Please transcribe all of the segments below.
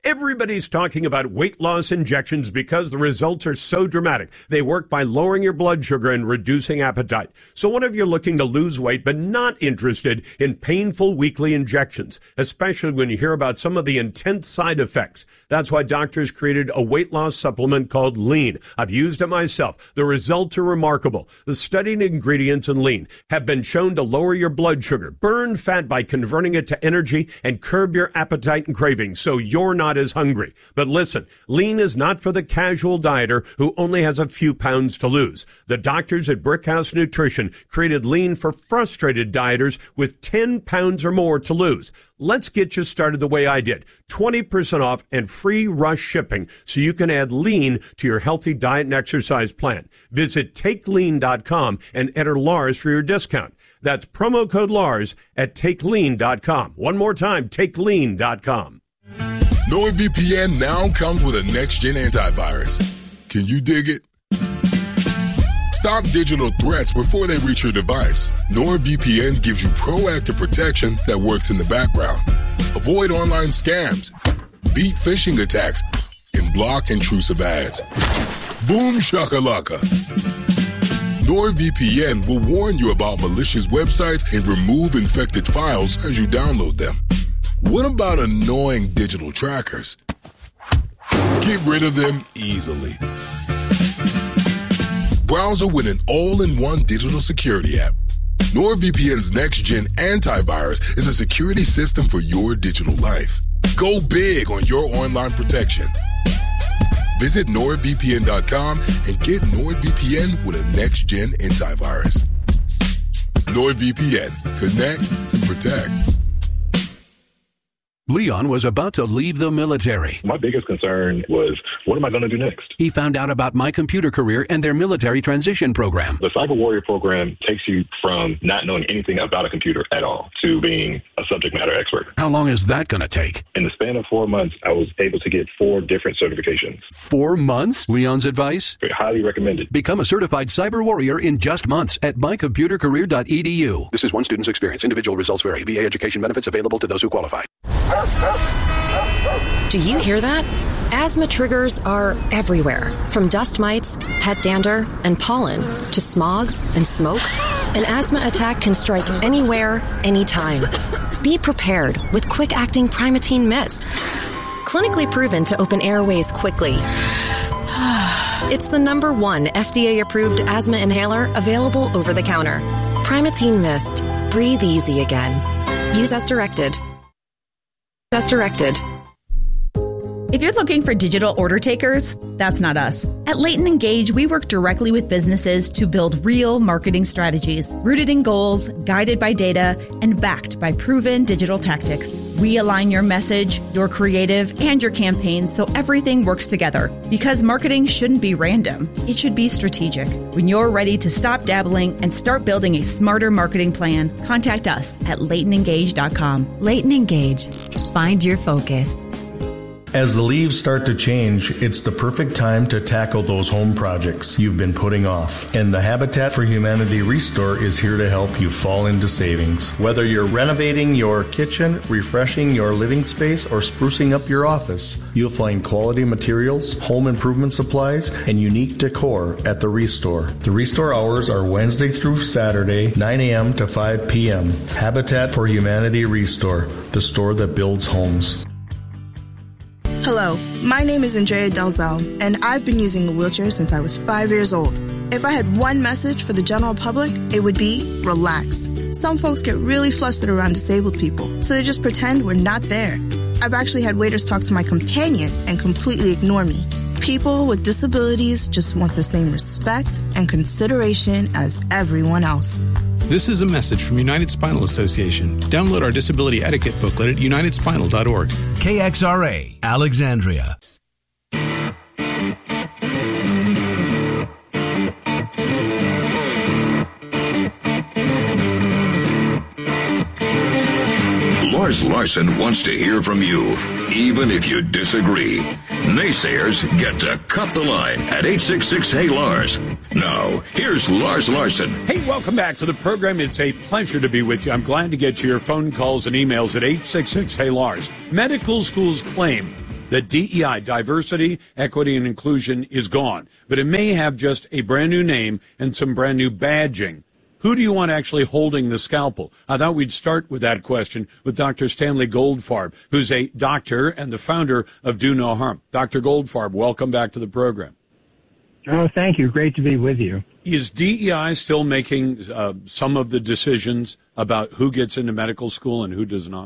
Everybody's talking about weight loss injections because the results are so dramatic. They work by lowering your blood sugar and reducing appetite. So what if you're looking to lose weight but not interested in painful weekly injections, especially when you hear about some of the intense side effects? That's why doctors created a weight loss supplement called Lean. I've used it myself. The results are remarkable. The studied ingredients in Lean have been shown to lower your blood sugar, burn fat by converting it to energy, and curb your appetite and cravings so you're not as hungry. But listen, Lean is not for the casual dieter who only has a few pounds to lose. The doctors at Brickhouse Nutrition created Lean for frustrated dieters with 10 pounds or more to lose. Let's get you started the way I did. 20% off and free rush shipping so you can add Lean to your healthy diet and exercise plan. Visit TakeLean.com and enter Lars for your discount. That's promo code Lars at TakeLean.com. One more time, TakeLean.com. NordVPN now comes with a next-gen antivirus. Can you dig it? Stop digital threats before they reach your device. NordVPN gives you proactive protection that works in the background. Avoid online scams, beat phishing attacks, and block intrusive ads. Boom shakalaka. NordVPN will warn you about malicious websites and remove infected files as you download them. What about annoying digital trackers? Get rid of them easily. Browser with an all-in-one digital security app. NordVPN's next-gen antivirus is a security system for your digital life. Go big on your online protection. Visit NordVPN.com and get NordVPN with a next-gen antivirus. NordVPN. Connect and protect. Leon was about to leave the military. My biggest concern was, what am I going to do next? He found out about My Computer Career and their military transition program. The Cyber Warrior program takes you from not knowing anything about a computer at all to being a subject matter expert. How long is that going to take? In the span of 4 months, I was able to get 4 different certifications. 4 months? Leon's advice? Highly recommended. Become a certified cyber warrior in just months at mycomputercareer.edu. This is one student's experience. Individual results vary. VA education benefits available to those who qualify. Do you hear that? Asthma triggers are everywhere, from dust mites, pet dander, and pollen, to smog and smoke. An asthma attack can strike anywhere, anytime. Be prepared with quick-acting Primatene Mist. Clinically proven to open airways quickly. It's the #1 FDA-approved asthma inhaler available over the counter. Primatene Mist. Breathe easy again. Use as directed. As directed. If you're looking for digital order takers, that's not us. At Leighton Engage, we work directly with businesses to build real marketing strategies, rooted in goals, guided by data, and backed by proven digital tactics. We align your message, your creative, and your campaigns so everything works together. Because marketing shouldn't be random. It should be strategic. When you're ready to stop dabbling and start building a smarter marketing plan, contact us at LeightonEngage.com. Leighton Engage. Find your focus. As the leaves start to change, it's the perfect time to tackle those home projects you've been putting off. And the Habitat for Humanity Restore is here to help you fall into savings. Whether you're renovating your kitchen, refreshing your living space, or sprucing up your office, you'll find quality materials, home improvement supplies, and unique decor at the Restore. The Restore hours are Wednesday through Saturday, 9 a.m. to 5 p.m. Habitat for Humanity Restore, the store that builds homes. Hello, my name is Andrea Dalzell, and I've been using a wheelchair since I was 5 years old. If I had one message for the general public, it would be relax. Some folks get really flustered around disabled people, so they just pretend we're not there. I've actually had waiters talk to my companion and completely ignore me. People with disabilities just want the same respect and consideration as everyone else. This is a message from United Spinal Association. Download our disability etiquette booklet at unitedspinal.org. KXRA, Alexandria. Lars Larson wants to hear from you, even if you disagree. Naysayers get to cut the line at 866-HEY-LARS. Now, here's Lars Larson. Hey, welcome back to the program. It's a pleasure to be with you. I'm glad to get to your phone calls and emails at 866-HEY-LARS. Medical schools claim that DEI, diversity, equity, and inclusion, is gone. But it may have just a brand new name and some brand new badging. Who do you want actually holding the scalpel? I thought we'd start with that question with Dr. Stanley Goldfarb, who's a doctor and the founder of Do No Harm. Dr. Goldfarb, welcome back to the program. Oh, thank you. Great to be with you. Is DEI still making some of the decisions about who gets into medical school and who does not?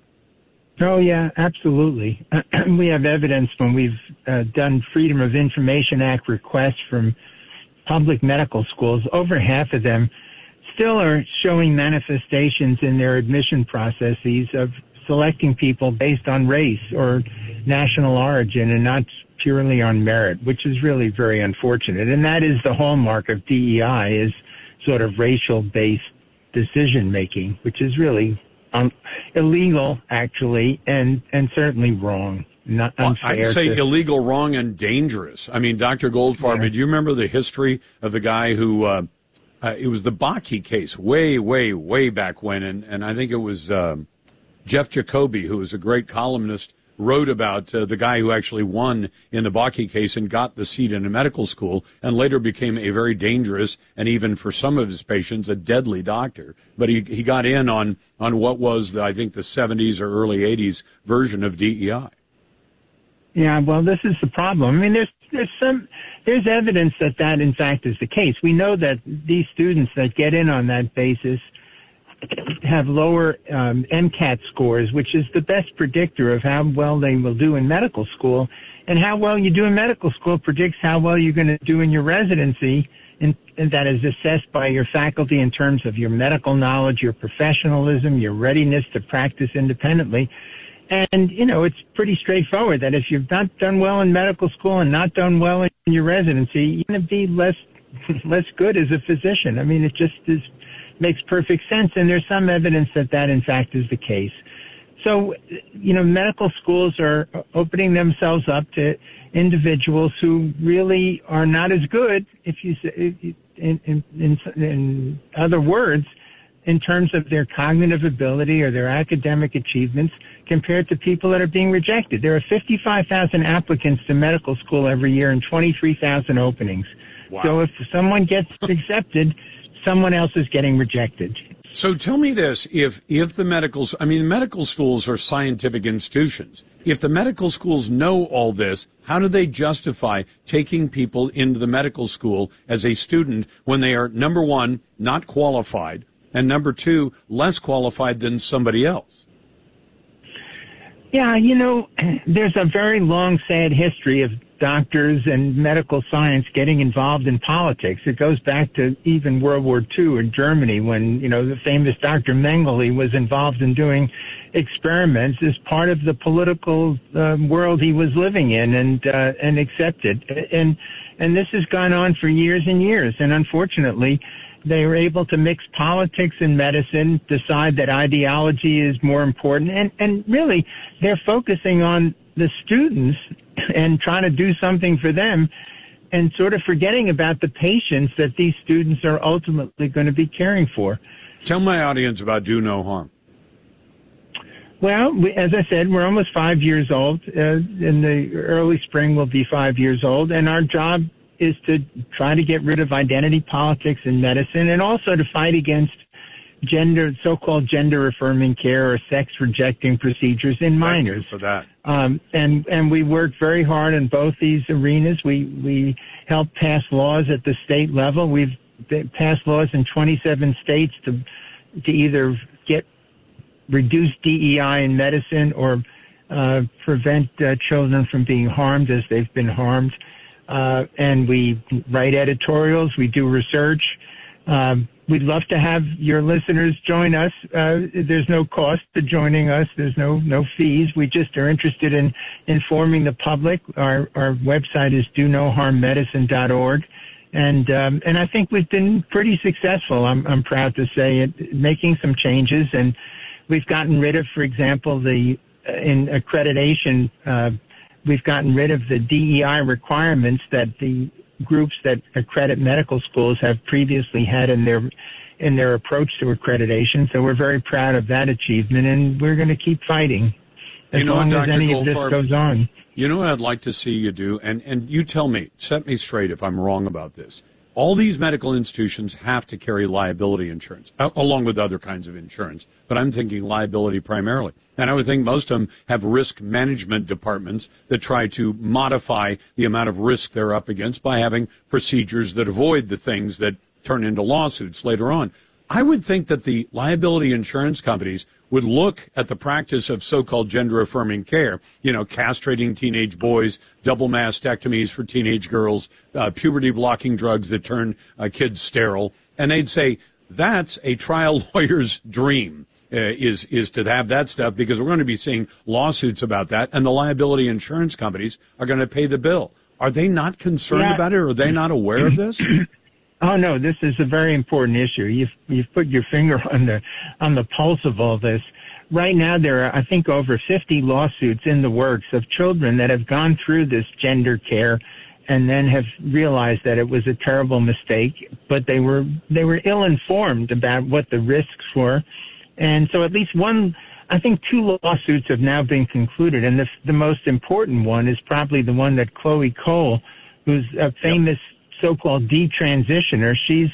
Oh, yeah, absolutely. We have evidence when we've done Freedom of Information Act requests from public medical schools. Over half of them still are showing manifestations in their admission processes of selecting people based on race or national origin and not purely on merit, which is really very unfortunate. And that is the hallmark of DEI, is sort of racial-based decision-making, which is really illegal, actually, and certainly wrong. Not unfair. I'd say illegal, wrong, and dangerous. I mean, Dr. Goldfarb, do you remember the history of the guy who, it was the Bakke case way back when, and I think it was Jeff Jacoby, who was a great columnist, wrote about the guy who actually won in the Bakke case and got the seat in a medical school and later became a very dangerous and even for some of his patients a deadly doctor. But he got in on what was, I think, the 70s or early 80s version of DEI. Yeah, well, this is the problem. I mean, there's evidence that in fact is the case. We know that these students that get in on that basis have lower MCAT scores, which is the best predictor of how well they will do in medical school. And how well you do in medical school predicts how well you're going to do in your residency, and that is assessed by your faculty in terms of your medical knowledge, your professionalism, your readiness to practice independently. And, you know, it's pretty straightforward that if you've not done well in medical school and not done well in your residency, you're going to be less good as a physician. I mean, it just makes perfect sense, and there's some evidence that in fact is the case. So, you know, medical schools are opening themselves up to individuals who really are not as good, if you say, in other words, in terms of their cognitive ability or their academic achievements compared to people that are being rejected. There are 55,000 applicants to medical school every year and 23,000 openings. Wow. So if someone gets accepted, someone else is getting rejected. So tell me this, if the medical schools are scientific institutions. If the medical schools know all this, how do they justify taking people into the medical school as a student when they are, number one, not qualified, and number two, less qualified than somebody else? Yeah, you know, there's a very long, sad history of doctors and medical science getting involved in politics. It goes back to even World War II in Germany when, you know, the famous Dr. Mengele was involved in doing experiments as part of the political world he was living in and accepted. And this has gone on for years and years. And unfortunately, they were able to mix politics and medicine, decide that ideology is more important. And really, they're focusing on the students and trying to do something for them and sort of forgetting about the patients that these students are ultimately going to be caring for. Tell my audience about Do No Harm. Well, as I said, we're almost 5 years old. In the early spring, we'll be 5 years old. And our job is to try to get rid of identity politics in medicine and also to fight against so-called gender-affirming care or sex-rejecting procedures in minors. Thank you for that. And we work very hard in both these arenas. We help pass laws at the state level. We've passed laws in 27 states to either get reduced DEI in medicine or prevent children from being harmed as they've been harmed. And we write editorials. We do research. We'd love to have your listeners join us. There's no cost to joining us. There's no fees. We just are interested in informing the public. Our website is donoharmmedicine.org. And I think we've been pretty successful. I'm proud to say it, making some changes. And we've gotten rid of, for example, in accreditation, we've gotten rid of the DEI requirements that the groups that accredit medical schools have previously had in their approach to accreditation. So we're very proud of that achievement, and we're going to keep fighting. as long as any of this goes on. You know what I'd like to see you do? And you tell me, set me straight if I'm wrong about this. All these medical institutions have to carry liability insurance, along with other kinds of insurance. But I'm thinking liability primarily. And I would think most of them have risk management departments that try to modify the amount of risk they're up against by having procedures that avoid the things that turn into lawsuits later on. I would think that the liability insurance companies would look at the practice of so-called gender-affirming care, castrating teenage boys, double mastectomies for teenage girls, puberty-blocking drugs that turn kids sterile, and they'd say, that's a trial lawyer's dream, is to have that stuff, because we're going to be seeing lawsuits about that, and the liability insurance companies are going to pay the bill. Are they not concerned about it, or are they not aware of this? Oh no, this is a very important issue. You've put your finger on the pulse of all this. Right now, there are, I think, over 50 lawsuits in the works of children that have gone through this gender care and then have realized that it was a terrible mistake, but they were ill-informed about what the risks were. And so at least I think 2 lawsuits have now been concluded, and the most important one is probably the one that Chloe Cole, who's a famous so-called detransitioner, she's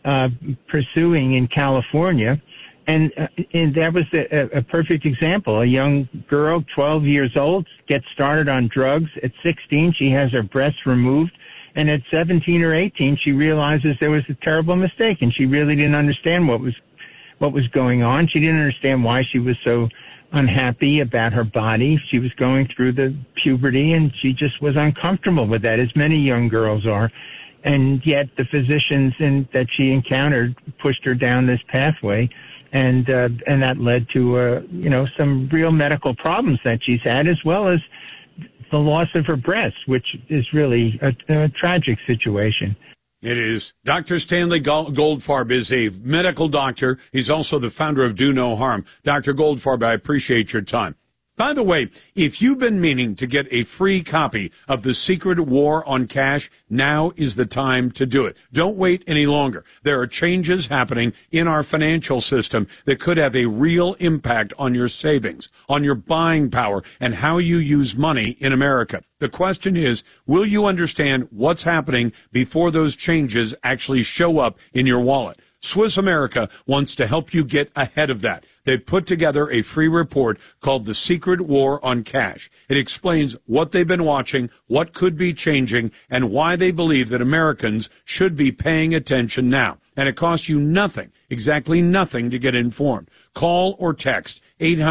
pursuing in California. And that was a perfect example. A young girl, 12 years old, gets started on drugs. At 16, she has her breasts removed. And at 17 or 18, she realizes there was a terrible mistake, and she really didn't understand what was going on. She didn't understand why she was so unhappy about her body. She was going through the puberty, and she just was uncomfortable with that, as many young girls are. And yet the physicians that she encountered pushed her down this pathway, and that led to some real medical problems that she's had, as well as the loss of her breasts, which is really a tragic situation. It is. Dr. Stanley Goldfarb is a medical doctor. He's also the founder of Do No Harm. Dr. Goldfarb, I appreciate your time. By the way, if you've been meaning to get a free copy of The Secret War on Cash, now is the time to do it. Don't wait any longer. There are changes happening in our financial system that could have a real impact on your savings, on your buying power, and how you use money in America. The question is, will you understand what's happening before those changes actually show up in your wallet? Swiss America wants to help you get ahead of that. They put together a free report called The Secret War on Cash. It explains what they've been watching, what could be changing, and why they believe that Americans should be paying attention now. And it costs you nothing, exactly nothing, to get informed. Call or text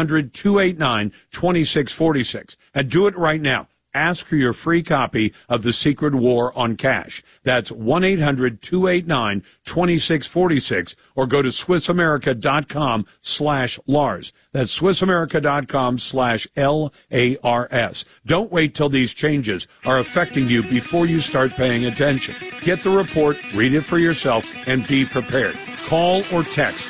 800-289-2646 and do it right now. Ask for your free copy of The Secret War on Cash. That's 1-800-289-2646, or go to SwissAmerica.com/Lars. That's SwissAmerica.com/LARS. Don't wait till these changes are affecting you before you start paying attention. Get the report, read it for yourself, and be prepared. Call or text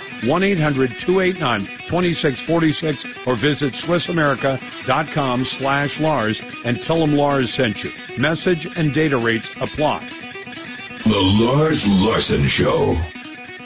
1-800-289-2646 or visit SwissAmerica.com/Lars and tell them Lars sent you. Message and data rates apply. The Lars Larson Show.